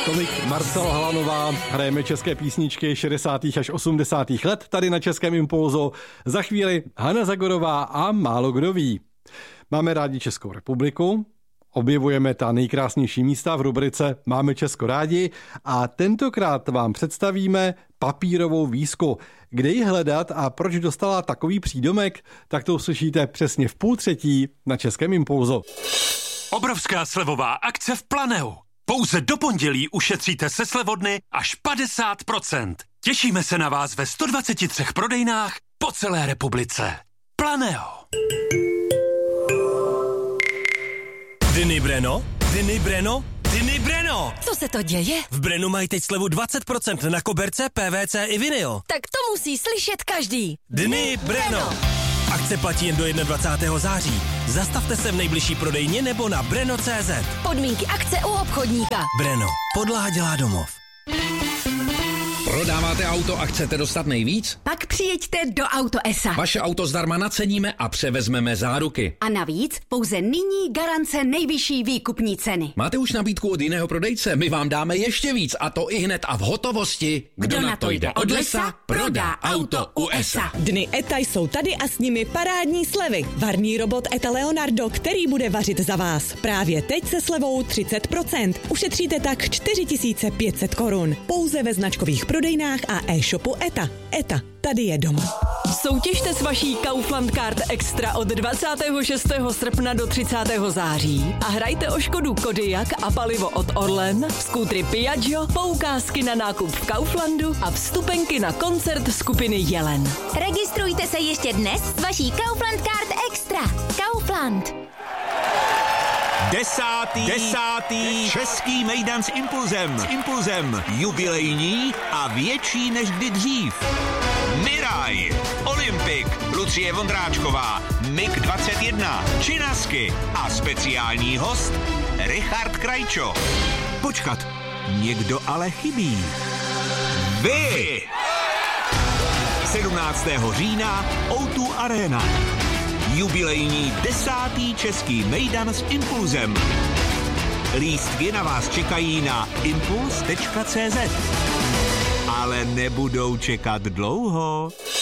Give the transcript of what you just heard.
Tolik Marcela Halanová, hrajeme české písničky 60. až 80. let tady na Českém Impulzu. Za chvíli Hana Zagorová a málo kdo ví. Máme rádi Českou republiku, objevujeme ta nejkrásnější místa v rubrice Máme Česko rádi a tentokrát vám představíme papírovou výzku. Kde ji hledat a proč dostala takový přídomek, tak to uslyšíte přesně v 2:30 na Českém Impulzu. Obrovská slevová akce v Planeu. Pouze do pondělí ušetříte se slevodny až 50%. Těšíme se na vás ve 123 prodejnách po celé republice. Planeo. Dny Breno? Dny Breno? Dny Breno! Co se to děje? V Brenu mají teď slevu 20% na koberce, PVC i vinyl. Tak to musí slyšet každý. Dny Breno! Akce platí jen do 21. září. Zastavte se v nejbližší prodejně nebo na breno.cz. Podmínky akce u obchodníka. Breno. Podlaha dělá domov. Prodáváte auto a chcete dostat nejvíc? Pak přijeďte do Auto ESA. Vaše auto zdarma naceníme a převezmeme záruky. A navíc pouze nyní garance nejvyšší výkupní ceny. Máte už nabídku od jiného prodejce? My vám dáme ještě víc a to i hned a v hotovosti. Kdo na to jde od lesa, prodá auto u ESA. Dny ETA jsou tady a s nimi parádní slevy. Varný robot ETA Leonardo, který bude vařit za vás. Právě teď se slevou 30%. Ušetříte tak 4500 korun. Pouze ve značkových prodejnách a e-shopu ETA. ETA, tady je doma. Soutěžte s vaší Kaufland Card Extra od 26. srpna do 30. září a hrajte o Škodu Kodiaq a palivo od Orlen, skútry Piaggio, poukázky na nákup v Kauflandu a vstupenky na koncert skupiny Jelen. Registrujte se ještě dnes s vaší Kaufland Card Extra. Kaufland. 10. český mejdan s Impulzem. Jubilejní a větší než kdy dřív. Miraj, Olympik, Lucie Vondráčková, MiG-21, Činasky a speciální host Richard Krajčo. Počkat, někdo ale chybí. Vy! 17. října O2 Arena. Jubilejní 10. český mejdan s Impulzem. Lístky na vás čekají na impuls.cz. Ale nebudou čekat dlouho.